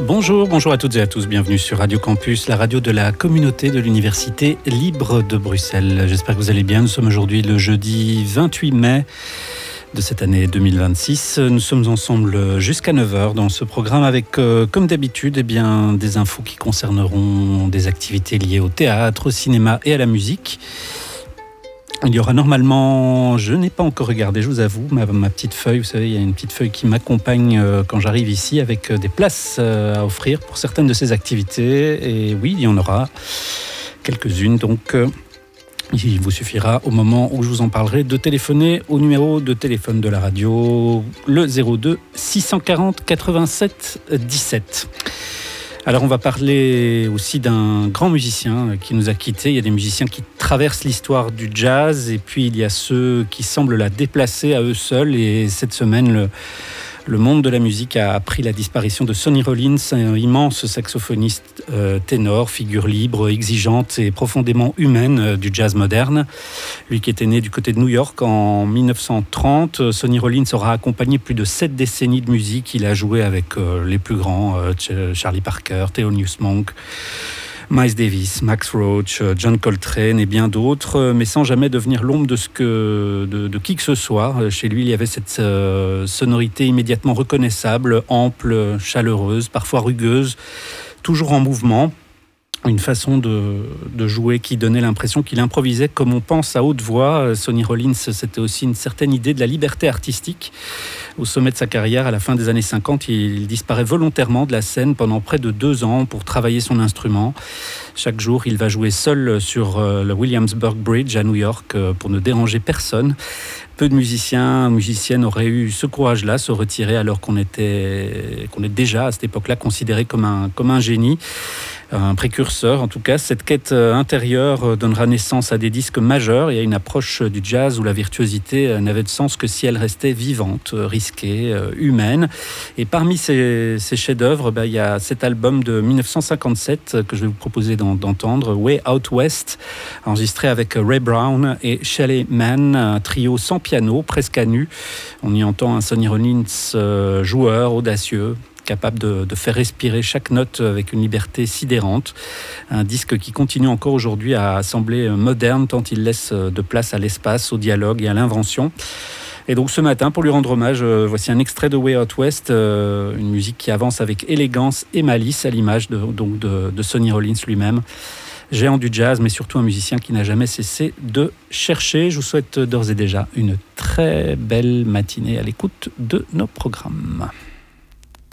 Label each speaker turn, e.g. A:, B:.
A: Bonjour à toutes et à tous, bienvenue sur Radio Campus, la radio de la communauté de l'Université libre de Bruxelles. J'espère que vous allez bien, nous sommes aujourd'hui le jeudi 28 mai de cette année 2026. Nous sommes ensemble jusqu'à 9h dans ce programme avec, comme d'habitude, des infos qui concerneront des activités liées au théâtre, au cinéma et à la musique. Il y aura normalement, je n'ai pas encore regardé, je vous avoue, ma petite feuille, vous savez, il y a une petite feuille qui m'accompagne quand j'arrive ici avec des places à offrir pour certaines de ces activités. Et oui, il y en aura quelques-unes, donc il vous suffira au moment où je vous en parlerai de téléphoner au numéro de téléphone de la radio, le 02 640 87 17. Alors on va parler aussi d'un grand musicien qui nous a quittés. Il y a des musiciens qui traversent l'histoire du jazz et puis il y a ceux qui semblent la déplacer à eux seuls. Et cette semaine, le monde de la musique a appris la disparition de Sonny Rollins, un immense saxophoniste ténor, figure libre, exigeante et profondément humaine du jazz moderne. Lui qui était né du côté de New York en 1930, Sonny Rollins aura accompagné plus de 7 décennies de musique. Il a joué avec les plus grands, Charlie Parker, Thelonious Monk, Miles Davis, Max Roach, John Coltrane et bien d'autres, mais sans jamais devenir l'ombre de qui que ce soit. Chez lui, il y avait cette sonorité immédiatement reconnaissable, ample, chaleureuse, parfois rugueuse, toujours en mouvement. Une façon de jouer qui donnait l'impression qu'il improvisait comme on pense à haute voix. Sonny Rollins, c'était aussi une certaine idée de la liberté artistique. Au sommet de sa carrière, à la fin des années 50, il disparaît volontairement de la scène pendant près de 2 ans pour travailler son instrument. Chaque jour, il va jouer seul sur le Williamsburg Bridge à New York pour ne déranger personne. Peu de musiciennes auraient eu ce courage-là, se retirer alors qu'on est déjà à cette époque-là considéré comme un génie. Un précurseur, en tout cas. Cette quête intérieure donnera naissance à des disques majeurs et à une approche du jazz où la virtuosité n'avait de sens que si elle restait vivante, risquée, humaine. Et parmi ces chefs-d'œuvre, il y a cet album de 1957 que je vais vous proposer d'entendre, Way Out West, enregistré avec Ray Brown et Shelly Manne, un trio sans piano, presque à nu. On y entend un Sonny Rollins joueur, audacieux, capable de faire respirer chaque note avec une liberté sidérante. Un disque qui continue encore aujourd'hui à sembler moderne tant il laisse de place à l'espace, au dialogue et à l'invention. Et donc ce matin, pour lui rendre hommage, voici un extrait de Way Out West, une musique qui avance avec élégance et malice à l'image de Sonny Rollins lui-même. Géant du jazz, mais surtout un musicien qui n'a jamais cessé de chercher. Je vous souhaite d'ores et déjà une très belle matinée à l'écoute de nos programmes.